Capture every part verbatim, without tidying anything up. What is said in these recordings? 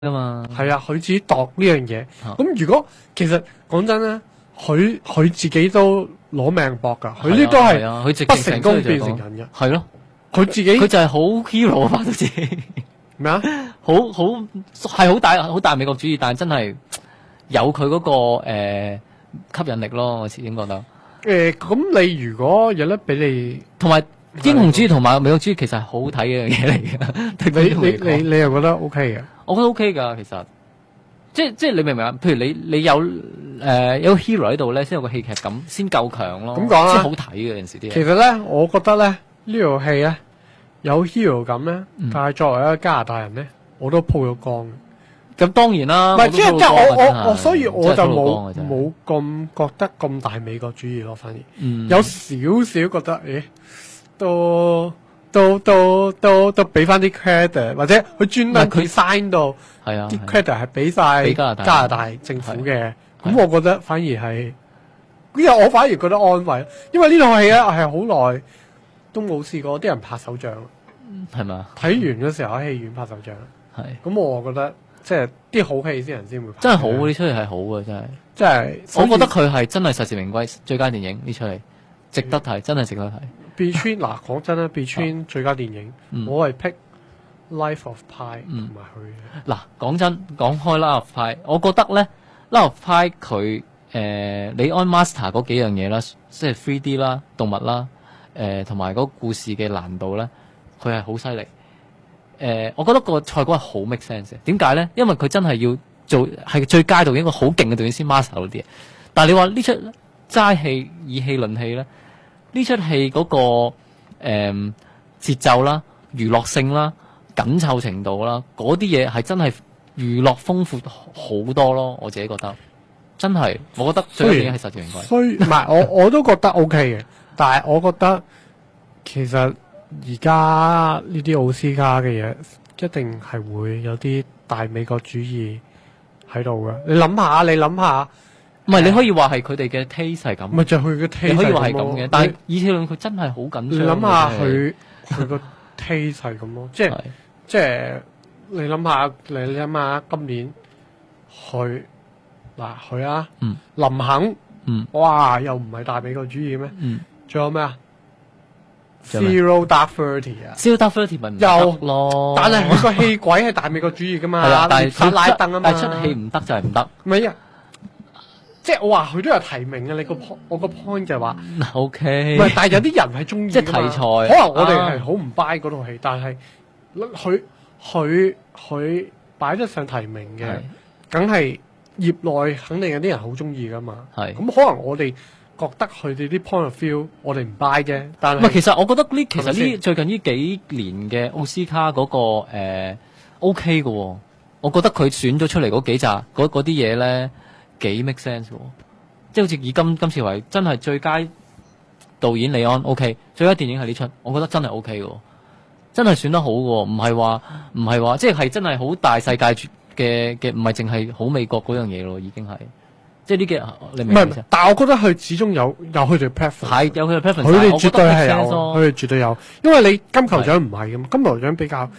噶嘛。 係啊，佢自己度呢樣嘢。咁、啊、如果其實講真咧，佢佢自己都攞命搏㗎，佢呢都係佢不成功變成人嘅。 係咯， 佢自己佢就係好 hero 啊，發到自己咩啊？ 好好係好大好大美國主義，但係真係有佢嗰、那個誒、呃、吸引力咯。我始終覺得。 誒，咁你如果有得俾你， 同埋英雄主義同埋美國主義其實係好睇嘅一樣嘢嚟嘅。 你你你你又覺得 OK 嘅？ 我覺得 OK 噶，其實即係即係你明唔明啊？譬如你你有誒、呃、有個 hero 喺度咧，先有個戲劇感，先夠強咯。 咁講啦， 先好睇嘅有陣時啲嘢。 其實咧，我覺得咧呢套戲咧有 hero 感咧、嗯，但係作為一個加拿大人咧，我都鋪咗光嘅。 咁當然啦， 唔係即係即係我我我，所以我就冇冇咁覺得咁大美國主義咯，反而、嗯、有少少覺得，誒，都都都都都俾翻啲 credit， 或者佢專登佢 sign 到， 係啊， 啲 credit 係俾晒加拿大政府嘅，咁我覺得反而係，因為我反而覺得安慰，因為呢套戲咧係好耐都冇試過啲人拍手掌， 係嘛？ 睇完嗰時候喺戲院拍手掌， 係， 咁我覺得。即係啲好戲先人先會拍， 真係好，呢出戲係好嘅，真係。 即係， 我覺得佢係真係實至名歸最佳電影呢出戲，值得睇，真係值得睇。 Between 嗱，講真啦 ，Between 最佳電影，嗯、我係 pick Life of Pi 同埋佢。 嗱，講真，講開 Life of Pi，我覺得咧 Life of Pi 佢誒李安 master 嗰幾樣嘢啦，即係 three D 啦、動物啦，誒同埋嗰個故事嘅難度咧，佢係好犀利。誒、呃，我覺得個賽果係好 make sense 嘅。點解咧？因為佢真係要做係最佳導演一個好勁嘅導演先 master 到啲嘢。但係你話呢出齋戲以戲論戲咧，呢出戲嗰個誒、呃、節奏啦、娛樂性啦、緊湊程度啦，嗰啲嘢係真係娛樂豐富好多咯。我自己覺得真係，我覺得最緊要係實至名歸。 所以唔係我我都覺得 OK 嘅，但係我覺得其實。而家呢啲奧斯卡嘅嘢，一定係會有啲大美國主義喺度嘅。你諗下，你諗下， 唔係你可以話係佢哋嘅 taste 係咁， 咪就係佢嘅 taste，你可以話係咁嘅。但係以前佢真係好緊張。 你諗下佢佢個 taste 係咁咯，即係即係你諗下，你諗下今年佢嗱佢啊， 嗯、 林肯， 嗯、 哇又唔係大美國主義咩？仲、嗯、有咩啊？Zero Dark Thirty 啊 ，Zero Dark Thirty 咪唔得咯， 但係佢個戲鬼係大美國主義噶嘛， 係啊，但係法拉登啊嘛， 但係出戲唔得就係唔得。 唔係啊，即係我話佢都有提名嘅，你個 point 我個 point 就係話 ，OK， 唔係，但係有啲人係中意， 即係題材， 可能我哋係好唔 buy 嗰套戲，但係佢佢佢擺得上提名嘅，梗係業內肯定有啲人好中意噶嘛，係，咁可能我哋。覺得佢哋啲 point of view，我哋唔 buy 啫。但係唔係，其實我覺得呢，其實呢最近呢幾年嘅奧斯卡嗰、那個誒、呃、OK 嘅、哦，我覺得佢選咗出嚟嗰幾集嗰啲嘢咧幾 make sense 嘅，即係好似以今今次為真係最佳導演李安 OK， 最佳電影係呢出，我覺得真係 OK 嘅，真係選得好嘅，唔係話唔係話即係係真係好大世界嘅嘅，唔係淨係好美國嗰樣嘢咯，已經係。即係呢幾，你明唔明？ 但係我覺得佢始終有有佢哋 preference， 係有佢哋 preference， 佢哋絕對係有，佢哋絕對有。因為你金球獎唔係咁，金球獎比較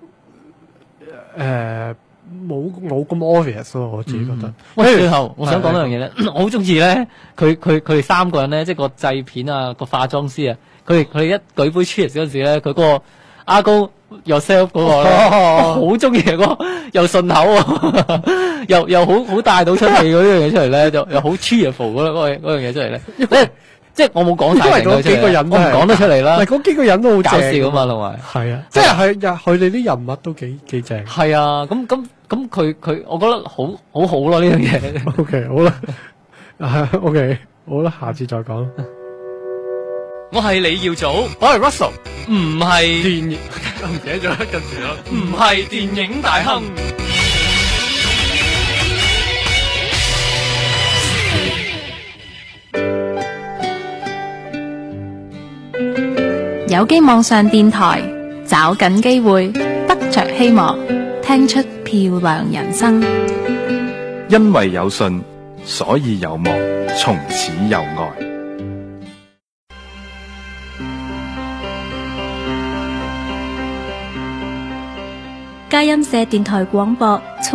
誒冇冇咁 obvious 咯，我自己覺得。 喂、嗯，最後我想講一樣嘢咧，我好中意咧，佢佢佢哋三個人咧，即係個製片啊，個化妝師啊，佢哋佢哋一舉杯 cheers 嗰陣時咧，佢嗰個阿高 yourself 嗰個咧，好中意嗰個又順口啊，又又好好帶到出嚟嗰樣嘢出嚟咧，就又好 cheerful 嗰嗰嗰樣嘢出嚟咧。即即係我冇講晒成個出嚟，我唔講得出嚟啦。 嗰幾個人都好搞笑啊嘛，同埋係啊，即係佢佢哋啲人物都幾幾正。 係啊，咁咁咁佢佢，我覺得好好好咯呢樣嘢。 OK， 好啦，OK， 好啦，下次再講。 我係李耀祖， 我係 Russell， 唔係電影，唔記得咗跟住咯， 唔係電影大亨。 有機網上電台，找緊機會，得着希望，聽出漂亮人生。 因為有信，所以有望，從此有愛。 佳音社電台廣播。